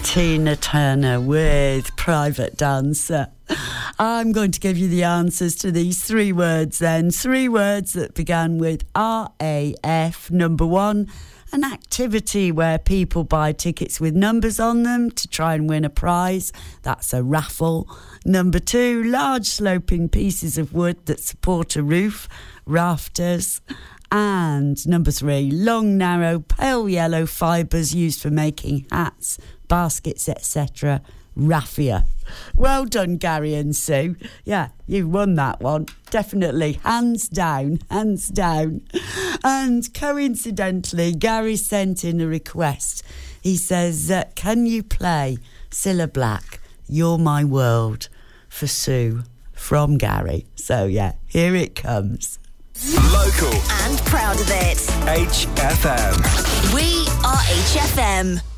Tina Turner with Private Dancer. I'm going to give you the answers to these 3 words then. 3 words that began with RAF. Number 1, an activity where people buy tickets with numbers on them to try and win a prize. That's a raffle. Number 2, large sloping pieces of wood that support a roof, rafters. And number 3, long, narrow, pale yellow fibres used for making hats, baskets, etc. Raffia. Well done, Gary and Sue. Yeah, you won that one. Definitely. Hands down. Hands down. And coincidentally, Gary sent in a request. He says, can you play Cilla Black, You're My World, for Sue, from Gary. So, yeah, here it comes. Local and proud of it. HFM. We are HFM.